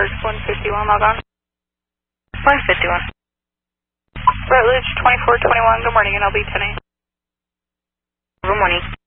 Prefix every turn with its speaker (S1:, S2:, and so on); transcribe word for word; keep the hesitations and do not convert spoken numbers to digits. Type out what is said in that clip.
S1: Rutledge one fifty-one, log on.
S2: one fifty-one.
S1: Rutledge twenty-four twenty-one, good morning, and I'll be ten A.
S2: Good morning.